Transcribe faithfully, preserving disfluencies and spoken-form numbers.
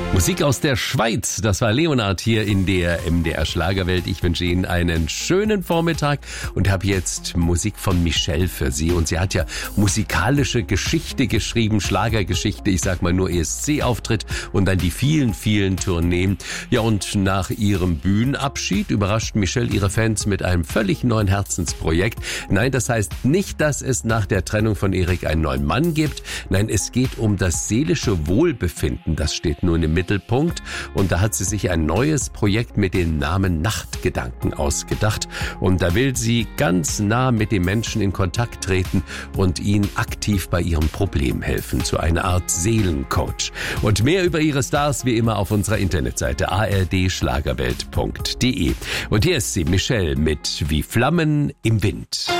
Musik aus der Schweiz, das war Leonard hier in der M D R Schlagerwelt. Ich wünsche Ihnen einen schönen Vormittag und habe jetzt Musik von Michelle für Sie. Und sie hat ja musikalische Geschichte geschrieben, Schlagergeschichte, ich sag mal nur E S C-Auftritt und dann die vielen, vielen Tourneen. Ja, und nach ihrem Bühnenabschied überrascht Michelle ihre Fans mit einem völlig neuen Herzensprojekt. Nein, das heißt nicht, dass es nach der Trennung von Erik einen neuen Mann gibt. Nein, es geht um das seelische Wohlbefinden. Das steht nun im Mittelpunkt. Und da hat sie sich ein neues Projekt mit dem Namen Nachtgedanken ausgedacht. Und da will sie ganz nah mit den Menschen in Kontakt treten und ihnen aktiv bei ihrem Problem helfen. Zu einer Art Seelencoach. Und mehr über ihre Stars wie immer auf unserer Internetseite a r d schlagerwelt punkt d e. Und hier ist sie, Michelle, mit Wie Flammen im Wind.